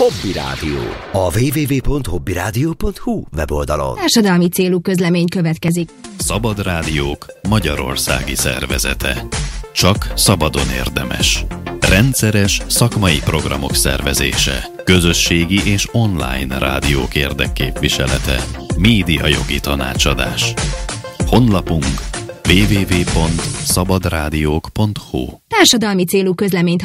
Hobby Rádió. A www.hobbyradio.hu weboldalon. Társadalmi célú közlemény következik. Szabad Rádiók Magyarországi Szervezete. Csak szabadon érdemes. Rendszeres szakmai programok szervezése. Közösségi és online rádiók érdekképviselete. Médiajogi tanácsadás. Honlapunk www.szabadrádiók.hu. Társadalmi célú közleményt